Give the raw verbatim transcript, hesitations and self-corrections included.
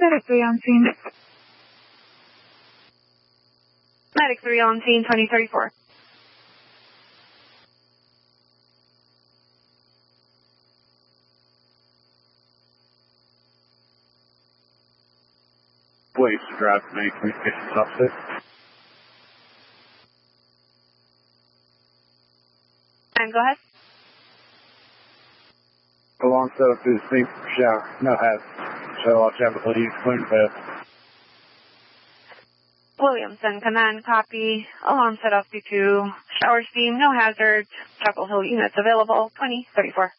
Medic three on scene. Medic three on scene, twenty thirty-four. Please drive to main communications officer. And go ahead. Along seven to the scene for shower. No hazard. Shuttle off chapter please. Clear path. Williamson, command, copy. Alarm set off due to shower steam, no hazard. Chapel Hill units available, twenty thirty-four.